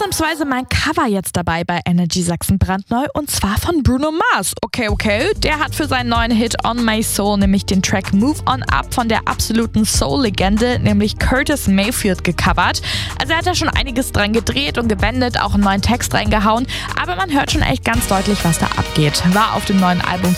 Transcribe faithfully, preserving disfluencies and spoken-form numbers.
ausnahmsweise mal ein Cover jetzt dabei bei Energy Sachsen brandneu und zwar von Bruno Mars. Okay, okay, der hat für seinen neuen Hit On My Soul nämlich den Track Move On Up von der absoluten Soul-Legende, nämlich Curtis Mayfield, gecovert. Also er hat da schon einiges dran gedreht und gewendet, auch einen neuen Text reingehauen, aber man hört schon echt ganz deutlich, was da abgeht. War auf dem neuen Album